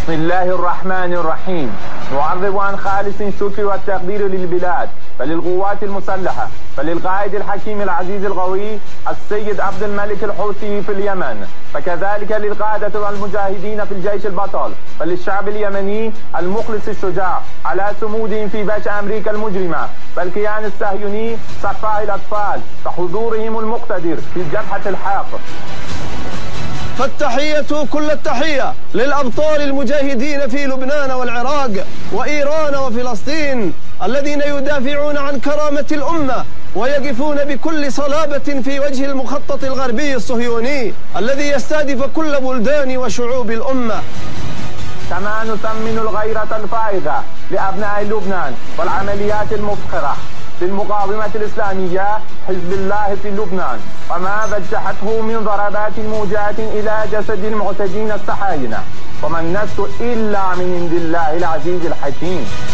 بسم الله الرحمن الرحيم. نعرب عن خالص الشكر والتقدير للبلاد فللقوات المسلحة فللقائد الحكيم العزيز القوي السيد عبد الملك الحوثي في اليمن، فكذلك للقادة والمجاهدين في الجيش البطل، فللشعب اليمني المخلص الشجاع على صمودهم في بش أمريكا المجرمة، فالكيان الصهيوني سفاح الأطفال فحضورهم المقتدر في جبهة الحق. فالتحية كل التحية للأبطال المجاهدين في لبنان والعراق وإيران وفلسطين الذين يدافعون عن كرامة الأمة ويقفون بكل صلابة في وجه المخطط الغربي الصهيوني الذي يستهدف كل بلدان وشعوب الأمة. كما نثمن الغيرة الفائقة لأبناء لبنان والعمليات المفخرة للمقاومة الإسلامية حزب الله في لبنان وما وجهته من ضربات موجعة إلى جسد المعتدين الصهاينة، وما النصر إلا من عند الله العزيز الحكيم.